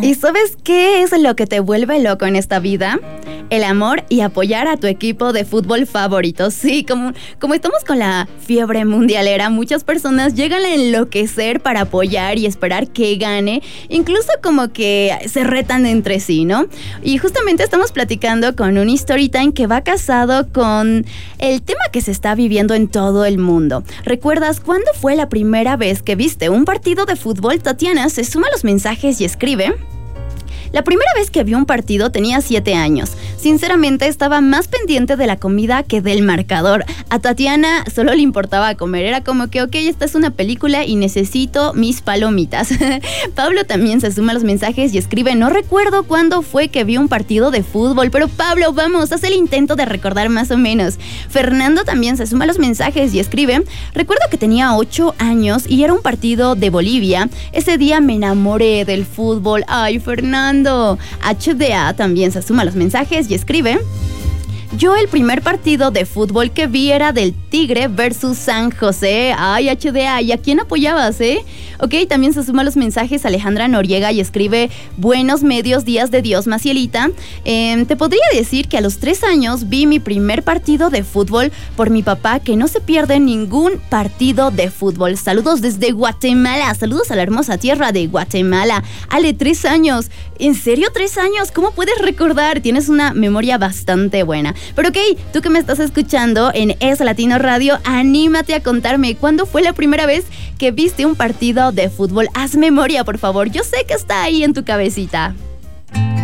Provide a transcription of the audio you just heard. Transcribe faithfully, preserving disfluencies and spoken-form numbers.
¿Y sabes qué es lo que te vuelve loco en esta vida? El amor y apoyar a tu equipo de fútbol favorito. Sí, como, como estamos con la fiebre mundialera, muchas personas llegan a enloquecer para apoyar y esperar que gane, incluso como que se retan entre sí, ¿no? Y justamente estamos platicando con un Storytime que va casado con el tema que se está viviendo en todo el mundo. ¿Recuerdas cuándo fue la primera vez que viste un partido de fútbol? Tatiana se suma a los mensajes y escribe: la primera vez que vi un partido tenía siete años. Sinceramente estaba más pendiente de la comida que del marcador. A Tatiana solo le importaba comer. Era como que, ok, esta es una película y necesito mis palomitas. Pablo también se suma a los mensajes y escribe: no recuerdo cuándo fue que vi un partido de fútbol, pero Pablo, vamos, haz el intento de recordar más o menos. Fernando también se suma a los mensajes y escribe: recuerdo que tenía ocho años y era un partido de Bolivia. Ese día me enamoré del fútbol. Ay, Fernando. H D A también se suma a los mensajes y escribe: yo el primer partido de fútbol que vi era del Tigre versus San José. Ay, H D A, ¿y a quién apoyabas, eh? Ok, también se suma a los mensajes Alejandra Noriega y escribe: buenos medios días de Dios, Macielita. Eh, te podría decir que a los tres años vi mi primer partido de fútbol por mi papá, que no se pierde ningún partido de fútbol. Saludos desde Guatemala, saludos a la hermosa tierra de Guatemala. Ale, tres años. ¿En serio tres años? ¿Cómo puedes recordar? Tienes una memoria bastante buena. Pero ok, tú que me estás escuchando en Es Latino Radio, anímate a contarme cuándo fue la primera vez que viste un partido de fútbol. Haz memoria, por favor. Yo sé que está ahí en tu cabecita.